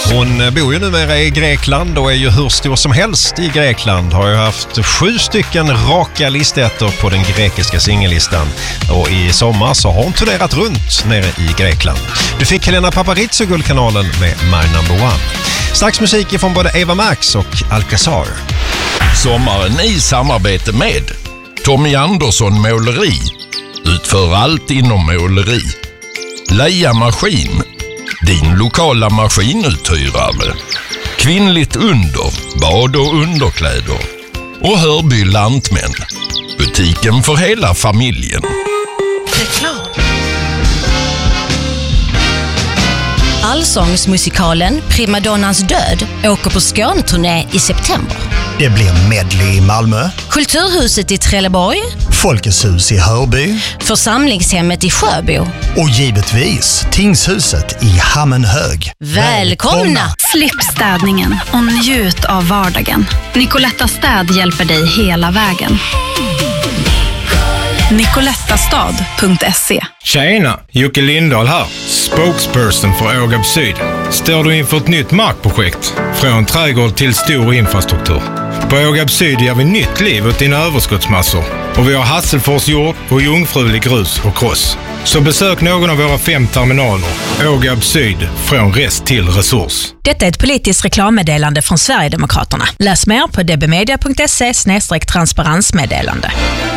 Hon bor ju numera i Grekland och är ju hur stor som helst i Grekland. Har ju haft 7 stycken raka listettor på den grekiska singellistan. Och i sommar så har hon turnerat runt nere i Grekland. Du fick Helena Paparizou-guldkanalen med My Number One. Strax musik ifrån både Eva Max och Alcazar. Sommaren i samarbete med Tommy Andersson Måleri. Utför allt inom måleri. Leia Maskin. Din lokala maskinuthyrare. Kvinnligt under, bad och underkläder. Och Hörby Lantmän. Butiken för hela familjen. Reklam. Allsångsmusikalen Primadonnans död åker på Skåneturné i september. Det blir medley i Malmö. Kulturhuset i Trelleborg. Folkets hus i Hörby. Församlingshemmet i Sjöbo. Och givetvis Tingshuset i Hammenhög. Välkomna! Slipp städningen och njut av vardagen. Nicoletta Städ hjälper dig hela vägen. Nicolettastad.se. Tjena, Jocke Lindahl här. Spokesperson för Ågab Syd. Står du inför ett nytt markprojekt? Från trädgård till stor infrastruktur. På Ågab Syd ger vi nytt liv åt dina överskottsmassor. Och vi har Hasselfors jord och jungfrulig grus och kross. Så besök någon av våra 5 terminaler. Ågab Syd, från rest till resurs. Detta är ett politiskt reklammeddelande från Sverigedemokraterna. Läs mer på dbmedia.se/transparensmeddelande.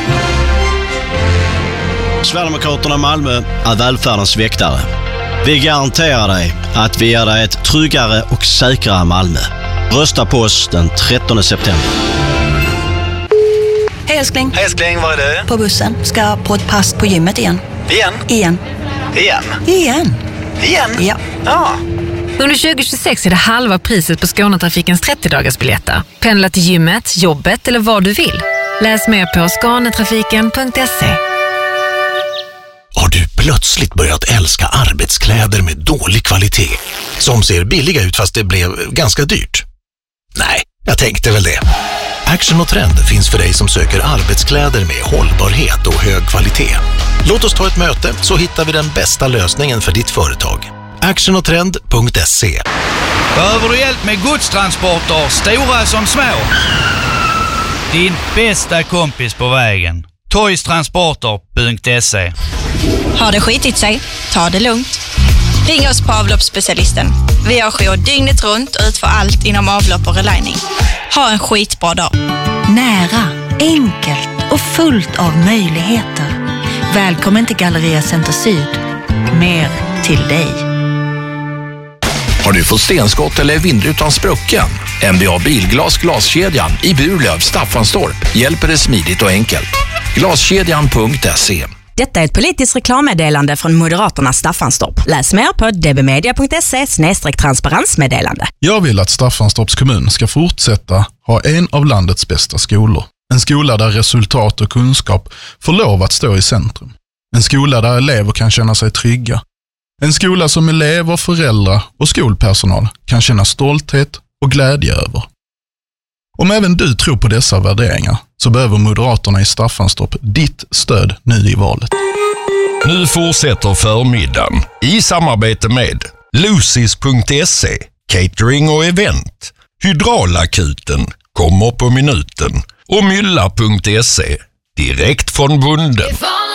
Sverigedemokraterna Malmö är välfärdens väktare. Vi garanterar dig att vi ger dig ett tryggare och säkrare Malmö. Rösta på oss den 13 september. Hej älskling. Hej älskling, var är du? På bussen. Ska på ett pass på gymmet igen. Igen? Igen. Igen? Igen. Igen? Ja. Ja. Under 2026 är det halva priset på Skånetrafikens 30-dagarsbiljetter. Pendla till gymmet, jobbet eller vad du vill. Läs mer på skanetrafiken.se. Har du plötsligt börjat älska arbetskläder med dålig kvalitet som ser billiga ut fast det blev ganska dyrt? Nej, jag tänkte väl det. Action och Trend finns för dig som söker arbetskläder med hållbarhet och hög kvalitet. Låt oss ta ett möte så hittar vi den bästa lösningen för ditt företag. actionotrend.se. Behöver du hjälp med godstransporter, stora som små? Din bästa kompis på vägen. Toystransporter.se. Har det skitit sig? Ta det lugnt. Ring oss på avloppsspecialisten. Vi har jour dygnet runt och utför allt inom avlopp och relining. Ha en skitbra dag. Nära, enkelt och fullt av möjligheter. Välkommen till Galleria Center Syd. Mer till dig. Har du fått stenskott eller vindrutan sprucken? MBA Bilglas glaskedjan i Burlöv, Staffanstorp hjälper dig smidigt och enkelt. Glaskedjan.se. Detta är ett politiskt reklammeddelande från Moderaterna Staffanstorp. Läs mer på dbmedia.se/transparensmeddelande. Jag vill att Staffanstorps kommun ska fortsätta ha en av landets bästa skolor. En skola där resultat och kunskap får lov att stå i centrum. En skola där elever kan känna sig trygga. En skola som elever, föräldrar och skolpersonal kan känna stolthet och glädje över. Om även du tror på dessa värderingar så behöver Moderaterna i Staffanstorp ditt stöd nu i valet. Nu fortsätter förmiddagen i samarbete med Lucis.se, catering och event. Hydraulakuten kommer på minuten och Mylla.se, direkt från bonden.